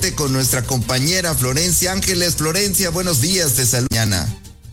G7 con nuestra compañera Florencia Ángeles. Florencia, buenos días, te saludo mañana.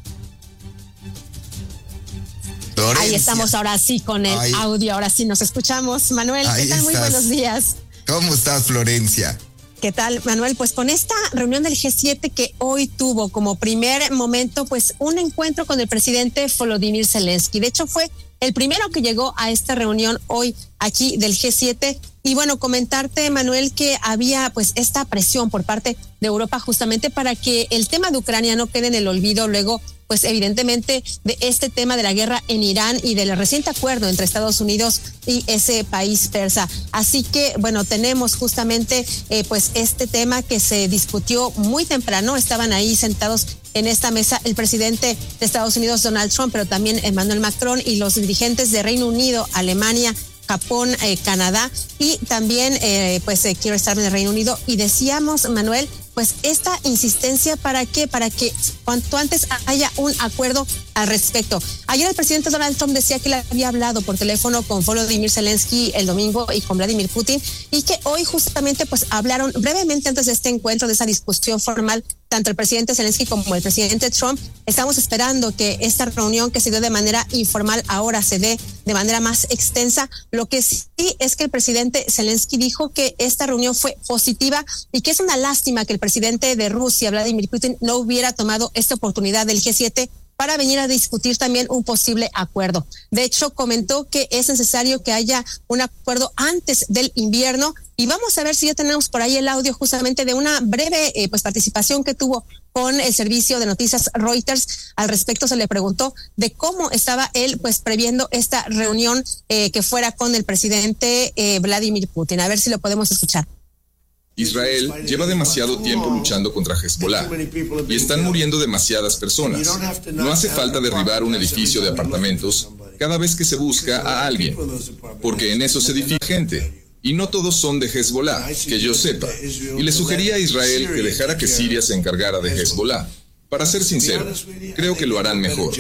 Florencia. Ahí estamos ahora sí con el audio, ahora sí nos escuchamos. Manuel, ¿qué tal? Muy buenos días. ¿Cómo estás, Florencia? ¿Qué tal, Manuel? Pues con esta reunión del G7 que hoy tuvo como primer momento, pues un encuentro con el presidente Volodymyr Zelensky. De hecho, fue el primero que llegó a esta reunión hoy aquí del G7. Y bueno, comentarte, Manuel, que había pues esta presión por parte de Europa justamente para que el tema de Ucrania no quede en el olvido luego, pues evidentemente de este tema de la guerra en Irán y del reciente acuerdo entre Estados Unidos y ese país persa. Así que, bueno, tenemos justamente pues este tema que se discutió muy temprano. Estaban ahí sentados en esta mesa el presidente de Estados Unidos, Donald Trump, pero también Emmanuel Macron y los dirigentes de Reino Unido, Alemania, Japón, Canadá y también quiero estar en el Reino Unido. Y decíamos, Manuel, pues esta insistencia para que cuanto antes haya un acuerdo al respecto. Ayer el presidente Donald Trump decía que le había hablado por teléfono con Volodymyr Zelensky el domingo y con Vladimir Putin, y que hoy justamente pues hablaron brevemente antes de este encuentro, de esa discusión formal, tanto el presidente Zelensky como el presidente Trump. Estamos esperando que esta reunión que se dio de manera informal ahora se dé de manera más extensa. Lo que sí es que el presidente Zelensky dijo que esta reunión fue positiva y que es una lástima que el presidente de Rusia, Vladimir Putin, no hubiera tomado esta oportunidad del G7 para venir a discutir también un posible acuerdo. De hecho, comentó que es necesario que haya un acuerdo antes del invierno, y vamos a ver si ya tenemos por ahí el audio justamente de una breve participación que tuvo con el servicio de noticias Reuters. Al respecto se le preguntó de cómo estaba él pues previendo esta reunión que fuera con el presidente Vladimir Putin. A ver si lo podemos escuchar. Israel lleva demasiado tiempo luchando contra Hezbollah y están muriendo demasiadas personas. No hace falta derribar un edificio de apartamentos cada vez que se busca a alguien, porque en eso se edifica gente. Y no todos son de Hezbollah, que yo sepa. Y le sugería a Israel que dejara que Siria se encargara de Hezbollah. Para ser sincero, creo que lo harán mejor.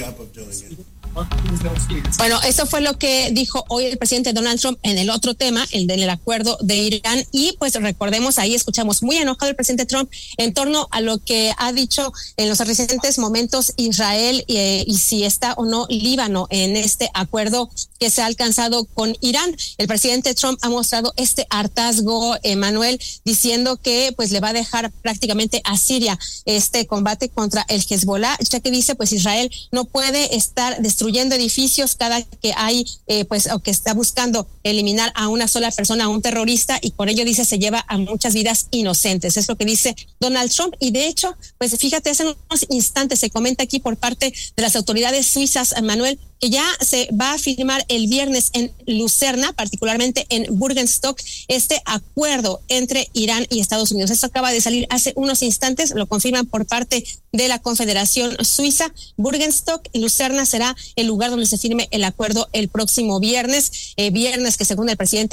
Bueno, eso fue lo que dijo hoy el presidente Donald Trump en el otro tema, el del acuerdo de Irán. Y pues recordemos, ahí escuchamos muy enojado el presidente Trump en torno a lo que ha dicho en los recientes momentos Israel y si está o no Líbano en este acuerdo que se ha alcanzado con Irán. El presidente Trump ha mostrado este hartazgo, Manuel, diciendo que pues le va a dejar prácticamente a Siria este combate contra el Hezbollah, ya que dice pues Israel no puede estar destruyendo edificios cada que hay o que está buscando eliminar a una sola persona, a un terrorista, y por ello dice se lleva a muchas vidas inocentes. Es lo que dice Donald Trump. Y de hecho, pues fíjate, hace unos instantes se comenta aquí por parte de las autoridades suizas, Manuel, que ya se va a firmar el viernes en Lucerna, particularmente en Burgenstock, este acuerdo entre Irán y Estados Unidos. Esto acaba de salir hace unos instantes, lo confirman por parte de la Confederación Suiza. Burgenstock y Lucerna será el lugar donde se firme el acuerdo el próximo viernes, viernes que según el presidente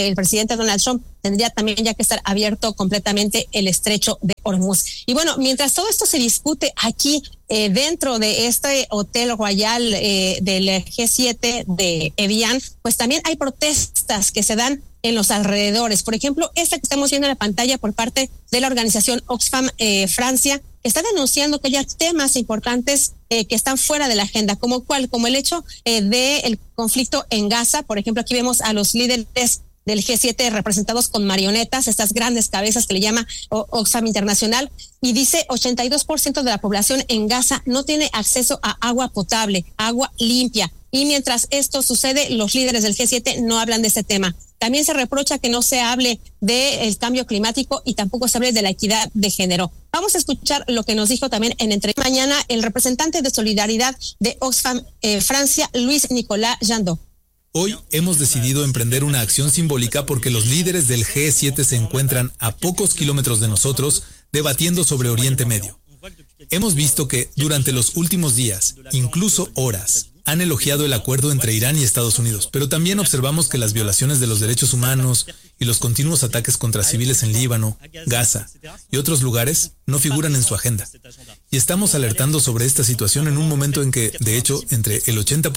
Donald Trump tendría también ya que estar abierto completamente el estrecho de Hormuz. Y bueno, mientras todo esto se discute aquí dentro de este Hotel Royal del G7 de Evian, pues también hay protestas que se dan en los alrededores. Por ejemplo, esta que estamos viendo en la pantalla por parte de la organización Oxfam Francia, está denunciando que hay temas importantes que están fuera de la agenda, como el hecho del conflicto en Gaza. Por ejemplo, aquí vemos a los líderes del G7 representados con marionetas, estas grandes cabezas que le llama Oxfam Internacional, y dice 82% de la población en Gaza no tiene acceso a agua potable, agua limpia. Y mientras esto sucede, los líderes del G7 no hablan de ese tema. También se reprocha que no se hable del cambio climático y tampoco se hable de la equidad de género. Vamos a escuchar lo que nos dijo también en entrevista mañana el representante de solidaridad de Oxfam Francia, Luis Nicolás Jandot. Hoy hemos decidido emprender una acción simbólica porque los líderes del G7 se encuentran a pocos kilómetros de nosotros debatiendo sobre Oriente Medio. Hemos visto que durante los últimos días, incluso horas, han elogiado el acuerdo entre Irán y Estados Unidos, pero también observamos que las violaciones de los derechos humanos y los continuos ataques contra civiles en Líbano, Gaza y otros lugares no figuran en su agenda. Y estamos alertando sobre esta situación en un momento en que, de hecho, entre el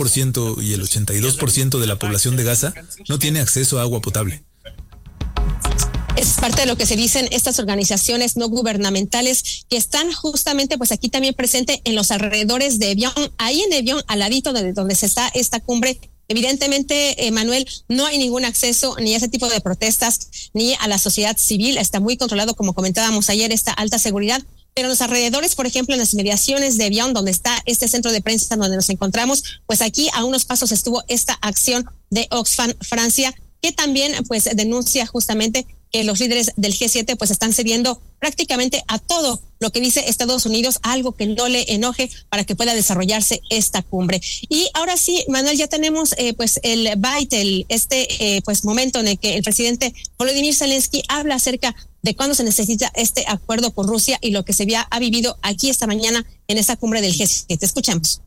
80% y el 82% de la población de Gaza no tiene acceso a agua potable. Es parte de lo que se dicen estas organizaciones no gubernamentales que están justamente pues aquí también presente en los alrededores de Evian, ahí en Evian, al ladito donde se está esta cumbre. Evidentemente, Manuel, no hay ningún acceso ni a ese tipo de protestas ni a la sociedad civil. Está muy controlado, como comentábamos ayer, esta alta seguridad. Pero en los alrededores, por ejemplo, en las inmediaciones de Evian, donde está este centro de prensa donde nos encontramos, pues aquí a unos pasos estuvo esta acción de Oxfam Francia, que también pues denuncia justamente que los líderes del G7 pues están cediendo prácticamente a todo lo que dice Estados Unidos, algo que no le enoje para que pueda desarrollarse esta cumbre. Y ahora sí, Manuel, ya tenemos pues el byte, pues momento en el que el presidente Volodymyr Zelensky habla acerca de cuándo se necesita este acuerdo con Rusia y lo que se ha vivido aquí esta mañana en esta cumbre del G7. Escuchamos.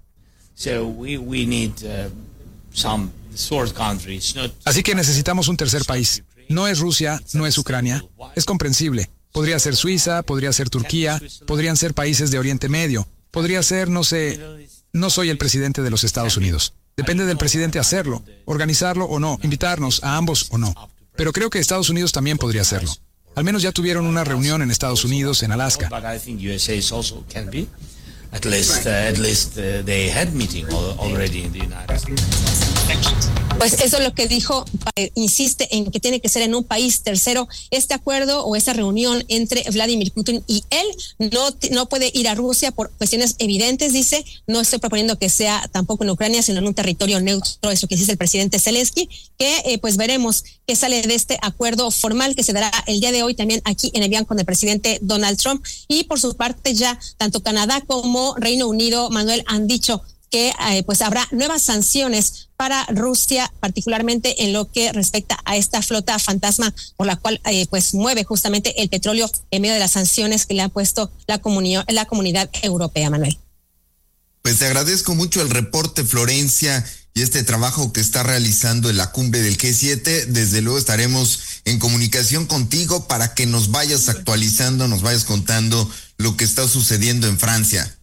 Así que necesitamos un tercer país. No es Rusia, no es Ucrania. Es comprensible. Podría ser Suiza, podría ser Turquía, podrían ser países de Oriente Medio. Podría ser, no sé, no soy el presidente de los Estados Unidos. Depende del presidente hacerlo, organizarlo o no, invitarnos a ambos o no. Pero creo que Estados Unidos también podría hacerlo. Al menos ya tuvieron una reunión en Estados Unidos, en Alaska. At least they had meeting already in the United States. Pues eso es lo que dijo, insiste en que tiene que ser en un país tercero este acuerdo o esta reunión entre Vladimir Putin y él. No puede ir a Rusia por cuestiones evidentes, dice. No estoy proponiendo que sea tampoco en Ucrania, sino en un territorio neutro, es lo que dice el presidente Zelensky, que pues veremos qué sale de este acuerdo formal que se dará el día de hoy también aquí en Evian con el presidente Donald Trump. Y por su parte ya tanto Canadá como Reino Unido, Manuel, han dicho que pues habrá nuevas sanciones para Rusia, particularmente en lo que respecta a esta flota fantasma por la cual pues mueve justamente el petróleo en medio de las sanciones que le ha puesto la comunidad europea, Manuel. Pues te agradezco mucho el reporte, Florencia, y este trabajo que está realizando en la cumbre del G7. Desde luego estaremos en comunicación contigo para que nos vayas actualizando, nos vayas contando lo que está sucediendo en Francia.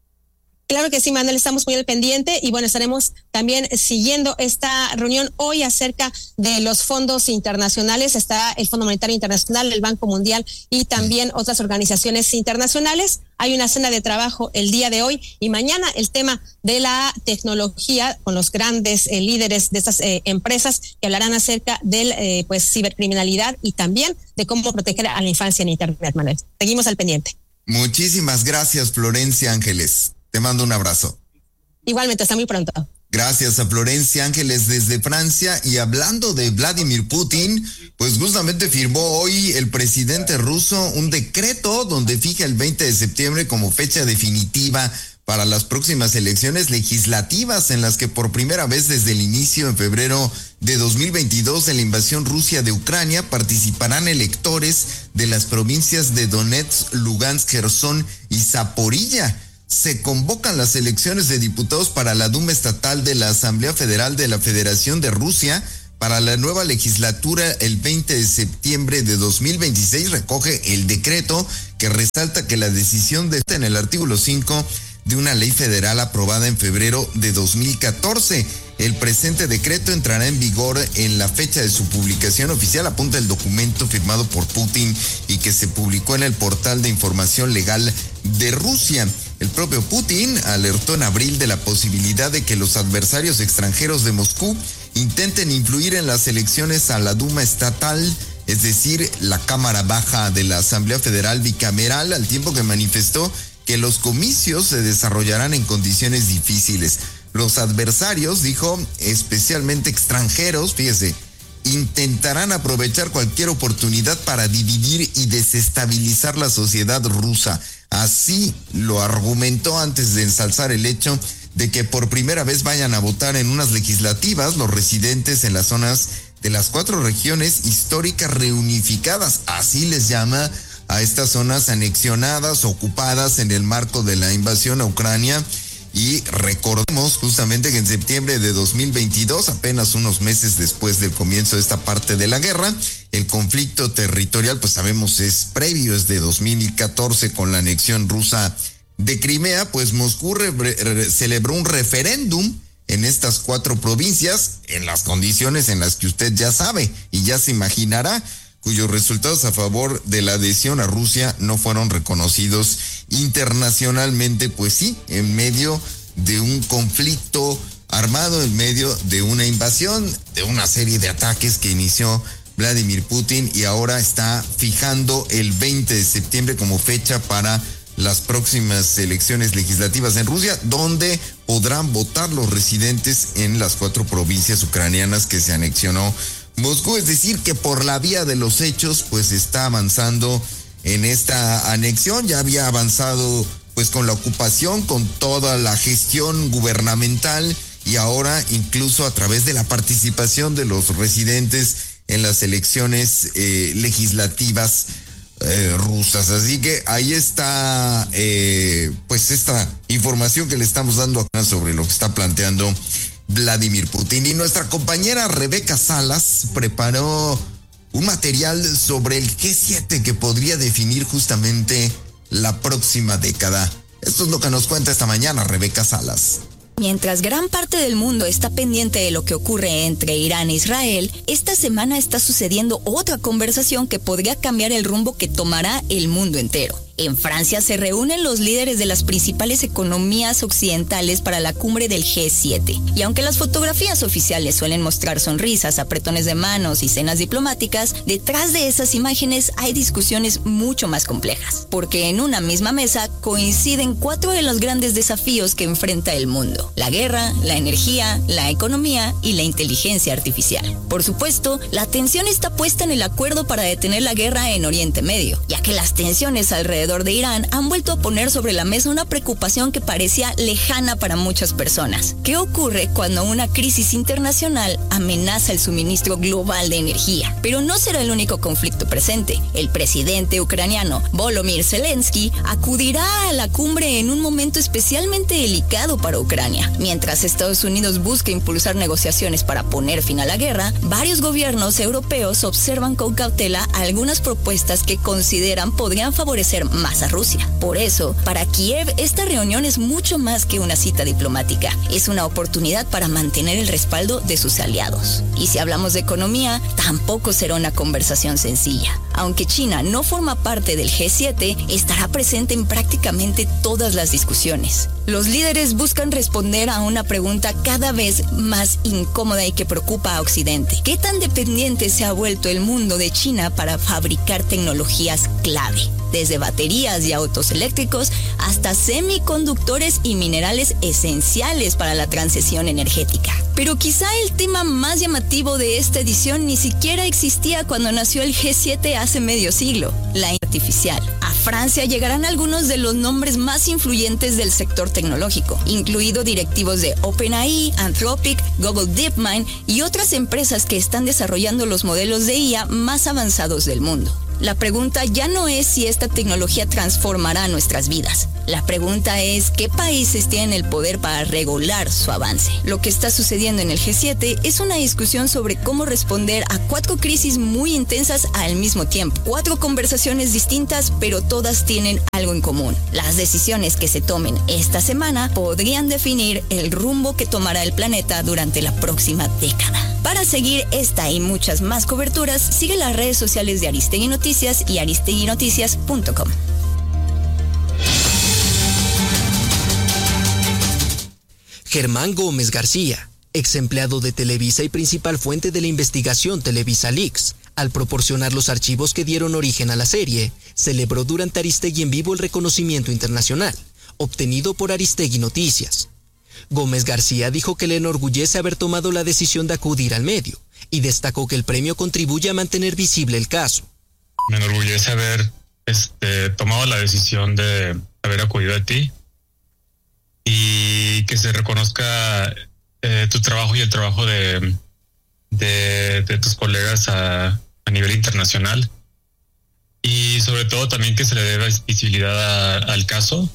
Claro que sí, Manuel, estamos muy al pendiente y bueno, estaremos también siguiendo esta reunión hoy acerca de los fondos internacionales. Está el Fondo Monetario Internacional, el Banco Mundial y también otras organizaciones internacionales. Hay una cena de trabajo el día de hoy y mañana el tema de la tecnología con los grandes líderes de estas empresas que hablarán acerca del pues cibercriminalidad y también de cómo proteger a la infancia en Internet, Manuel. Seguimos al pendiente. Muchísimas gracias, Florencia Ángeles. Te mando un abrazo. Igualmente, hasta muy pronto. Gracias a Florencia Ángeles desde Francia. Y hablando de Vladimir Putin, pues justamente firmó hoy el presidente ruso un decreto donde fija el 20 de septiembre como fecha definitiva para las próximas elecciones legislativas en las que por primera vez desde el inicio en febrero de 2022 de la invasión Rusia de Ucrania participarán electores de las provincias de Donetsk, Lugansk, Jersón y Zaporilla. Se convocan las elecciones de diputados para la Duma Estatal de la Asamblea Federal de la Federación de Rusia para la nueva legislatura el 20 de septiembre de 2026. Recoge el decreto que resalta que la decisión de en el artículo 5 de una ley federal aprobada en febrero de 2014. El presente decreto entrará en vigor en la fecha de su publicación oficial, apunta el documento firmado por Putin y que se publicó en el portal de información legal de Rusia. El propio Putin alertó en abril de la posibilidad de que los adversarios extranjeros de Moscú intenten influir en las elecciones a la Duma estatal, es decir, la Cámara Baja de la Asamblea Federal Bicameral, al tiempo que manifestó que los comicios se desarrollarán en condiciones difíciles. Los adversarios, dijo, especialmente extranjeros, fíjese, intentarán aprovechar cualquier oportunidad para dividir y desestabilizar la sociedad rusa. Así lo argumentó antes de ensalzar el hecho de que por primera vez vayan a votar en unas legislativas los residentes en las zonas de las 4 regiones históricas reunificadas. Así les llama a estas zonas anexionadas, ocupadas en el marco de la invasión a Ucrania. Y recordemos justamente que en septiembre de 2022, apenas unos meses después del comienzo de esta parte de la guerra, el conflicto territorial, pues sabemos, es previo, es de 2014 con la anexión rusa de Crimea, pues Moscú celebró un referéndum en estas 4 provincias, en las condiciones en las que usted ya sabe y ya se imaginará, cuyos resultados a favor de la adhesión a Rusia no fueron reconocidos internacionalmente, pues sí, en medio de un conflicto armado, en medio de una invasión, de una serie de ataques que inició Vladimir Putin y ahora está fijando el 20 de septiembre como fecha para las próximas elecciones legislativas en Rusia, donde podrán votar los residentes en las 4 provincias ucranianas que se anexionó Moscú. Es decir, que por la vía de los hechos, pues está avanzando en esta anexión. Ya había avanzado pues con la ocupación, con toda la gestión gubernamental y ahora incluso a través de la participación de los residentes en las elecciones legislativas rusas. Así que ahí está pues esta información que le estamos dando acá sobre lo que está planteando Vladimir Putin. Y nuestra compañera Rebeca Salas preparó un material sobre el G7 que podría definir justamente la próxima década. Esto es lo que nos cuenta esta mañana Rebeca Salas. Mientras gran parte del mundo está pendiente de lo que ocurre entre Irán e Israel, esta semana está sucediendo otra conversación que podría cambiar el rumbo que tomará el mundo entero. En Francia se reúnen los líderes de las principales economías occidentales para la cumbre del G7. Y aunque las fotografías oficiales suelen mostrar sonrisas, apretones de manos y cenas diplomáticas, detrás de esas imágenes hay discusiones mucho más complejas. Porque en una misma mesa coinciden 4 de los grandes desafíos que enfrenta el mundo: la guerra, la energía, la economía y la inteligencia artificial. Por supuesto, la atención está puesta en el acuerdo para detener la guerra en Oriente Medio, ya que las tensiones alrededor de Irán han vuelto a poner sobre la mesa una preocupación que parecía lejana para muchas personas. ¿Qué ocurre cuando una crisis internacional amenaza el suministro global de energía? Pero no será el único conflicto presente. El presidente ucraniano Volodymyr Zelensky acudirá a la cumbre en un momento especialmente delicado para Ucrania. Mientras Estados Unidos busca impulsar negociaciones para poner fin a la guerra, varios gobiernos europeos observan con cautela algunas propuestas que consideran podrían favorecer más a Rusia. Por eso, para Kiev, esta reunión es mucho más que una cita diplomática. Es una oportunidad para mantener el respaldo de sus aliados. Y si hablamos de economía, tampoco será una conversación sencilla. Aunque China no forma parte del G7, estará presente en prácticamente todas las discusiones. Los líderes buscan responder a una pregunta cada vez más incómoda y que preocupa a Occidente. ¿Qué tan dependiente se ha vuelto el mundo de China para fabricar tecnologías clave? Desde baterías y autos eléctricos hasta semiconductores y minerales esenciales para la transición energética. Pero quizá el tema más llamativo de esta edición ni siquiera existía cuando nació el G7 hace medio siglo: la artificial. A Francia llegarán algunos de los nombres más influyentes del sector tecnológico, incluido directivos de OpenAI, Anthropic, Google DeepMind y otras empresas que están desarrollando los modelos de IA más avanzados del mundo. La pregunta ya no es si esta tecnología transformará nuestras vidas. La pregunta es qué países tienen el poder para regular su avance. Lo que está sucediendo en el G7 es una discusión sobre cómo responder a 4 crisis muy intensas al mismo tiempo. 4 conversaciones distintas, pero todas tienen algo en común. Las decisiones que se tomen esta semana podrían definir el rumbo que tomará el planeta durante la próxima década. Para seguir esta y muchas más coberturas, sigue las redes sociales de Aristegui Noticias y aristeguinoticias.com. Germán Gómez García, ex empleado de Televisa y principal fuente de la investigación Televisa Leaks, al proporcionar los archivos que dieron origen a la serie, celebró durante Aristegui en Vivo el reconocimiento internacional, obtenido por Aristegui Noticias. Gómez García dijo que le enorgullece haber tomado la decisión de acudir al medio y destacó que el premio contribuye a mantener visible el caso. Me enorgullece haber tomado la decisión de haber acudido a ti y que se reconozca tu trabajo y el trabajo de tus colegas a nivel internacional, y sobre todo también que se le dé visibilidad al caso.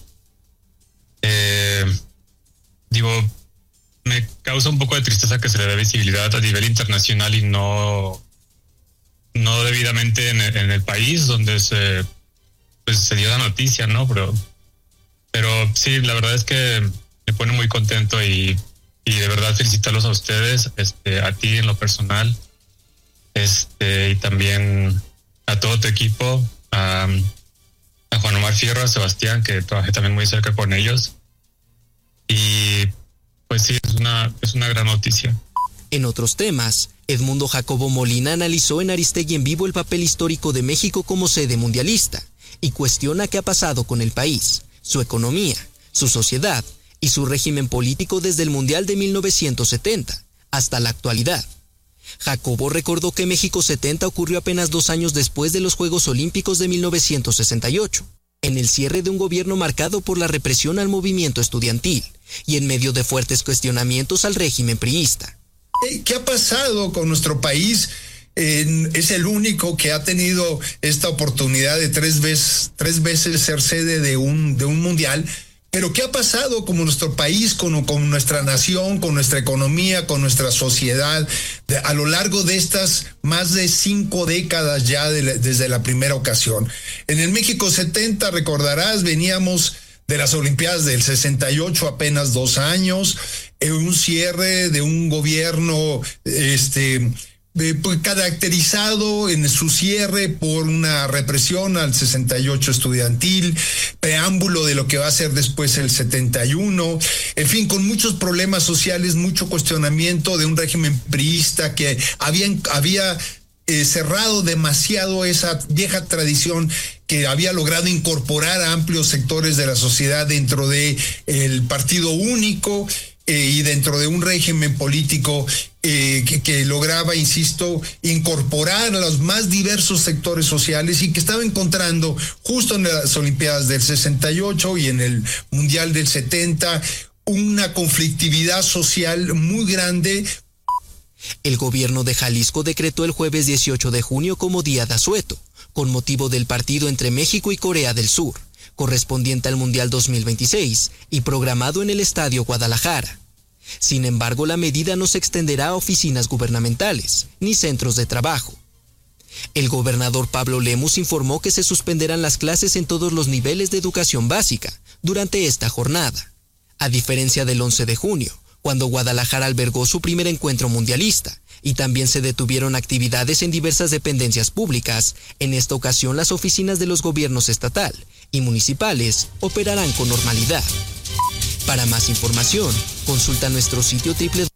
Me causa un poco de tristeza que se le dé visibilidad a nivel internacional y no debidamente en el país donde se dio la noticia, ¿no? Pero sí, la verdad es que me pone muy contento y de verdad felicitarlos a ustedes, a ti en lo personal, y también a todo tu equipo, a Juan Omar Fierro, a Sebastián, que trabajé también muy cerca con ellos. Y pues sí, es una gran noticia. En otros temas, Edmundo Jacobo Molina analizó en Aristegui en Vivo el papel histórico de México como sede mundialista y cuestiona qué ha pasado con el país, su economía, su sociedad y su régimen político desde el Mundial de 1970 hasta la actualidad. Jacobo recordó que México 70 ocurrió apenas 2 años después de los Juegos Olímpicos de 1968, en el cierre de un gobierno marcado por la represión al movimiento estudiantil y en medio de fuertes cuestionamientos al régimen priista. ¿Qué ha pasado con nuestro país? Es el único que ha tenido esta oportunidad de tres veces ser sede de un mundial. Pero ¿qué ha pasado con nuestro país, con nuestra nación, con nuestra economía, con nuestra sociedad a lo largo de estas más de 5 décadas ya desde la primera ocasión? En el México 70, recordarás, veníamos de las Olimpiadas del 68, apenas 2 años, un cierre de un gobierno caracterizado en su cierre por una represión al 68 estudiantil, preámbulo de lo que va a ser después el 71, en fin, con muchos problemas sociales, mucho cuestionamiento de un régimen priista que había cerrado demasiado esa vieja tradición que había logrado incorporar a amplios sectores de la sociedad dentro de el partido único y dentro de un régimen político que lograba, insisto, incorporar a los más diversos sectores sociales y que estaba encontrando justo en las Olimpiadas del 68 y en el Mundial del 70 una conflictividad social muy grande. El gobierno de Jalisco decretó el jueves 18 de junio como Día de Asueto, con motivo del partido entre México y Corea del Sur, correspondiente al Mundial 2026 y programado en el Estadio Guadalajara. Sin embargo, la medida no se extenderá a oficinas gubernamentales ni centros de trabajo. El gobernador Pablo Lemus informó que se suspenderán las clases en todos los niveles de educación básica durante esta jornada, a diferencia del 11 de junio, cuando Guadalajara albergó su primer encuentro mundialista, y también se detuvieron actividades en diversas dependencias públicas. En esta ocasión, las oficinas de los gobiernos estatal y municipales operarán con normalidad. Para más información, consulta nuestro sitio www.